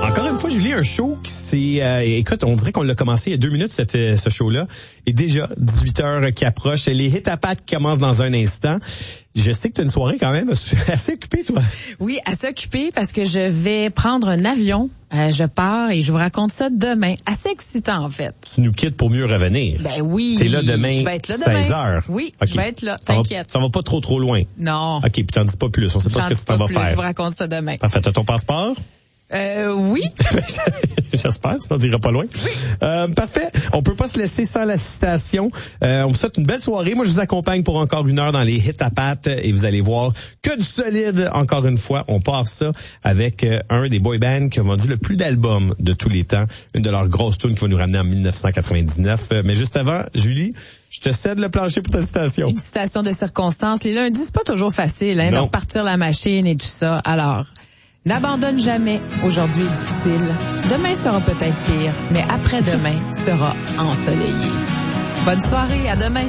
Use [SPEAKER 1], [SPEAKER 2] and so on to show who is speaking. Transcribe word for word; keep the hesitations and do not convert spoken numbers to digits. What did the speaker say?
[SPEAKER 1] Encore une fois, Julie, un show qui c'est, euh, écoute, on dirait qu'on l'a commencé il y a deux minutes, cette, ce show-là. Et déjà, dix-huit heures qui approche. Les hits à pattes qui commencent dans un instant. Je sais que tu as une soirée quand même assez occupée, toi.
[SPEAKER 2] Oui, assez occupée parce que je vais prendre un avion. Euh, je pars et je vous raconte ça demain. Assez excitant, en fait.
[SPEAKER 1] Tu nous quittes pour mieux revenir.
[SPEAKER 2] Ben oui.
[SPEAKER 1] T'es là demain,
[SPEAKER 2] je vais être là demain.
[SPEAKER 1] seize heures.
[SPEAKER 2] Oui,
[SPEAKER 1] okay.
[SPEAKER 2] je vais être là,
[SPEAKER 1] ça
[SPEAKER 2] t'inquiète.
[SPEAKER 1] Va, ça va pas trop trop loin.
[SPEAKER 2] Non.
[SPEAKER 1] OK, puis t'en dis pas plus. On sait pas
[SPEAKER 2] J'en
[SPEAKER 1] ce que tu t'en vas
[SPEAKER 2] plus.
[SPEAKER 1] faire.
[SPEAKER 2] Je vous raconte ça demain.
[SPEAKER 1] Parfait. T'as ton passeport?
[SPEAKER 2] Euh, oui.
[SPEAKER 1] J'espère, sinon on dira pas loin.
[SPEAKER 2] Oui.
[SPEAKER 1] Euh, parfait. On peut pas se laisser sans la citation. Euh, on vous souhaite une belle soirée. Moi, je vous accompagne pour encore une heure dans les hits à pattes et vous allez voir que du solide. Encore une fois, on part ça avec euh, un des boy bands qui a vendu le plus d'albums de tous les temps. Une de leurs grosses tunes qui va nous ramener en dix-neuf cent quatre-vingt-dix-neuf. Euh, mais juste avant, Julie, je te cède le plancher pour ta citation.
[SPEAKER 2] Une citation de circonstance. Les lundis, c'est pas toujours facile, hein, de repartir la machine et tout ça. Alors, n'abandonne jamais. Aujourd'hui est difficile. Demain sera peut-être pire, mais après-demain sera ensoleillé. Bonne soirée, à demain.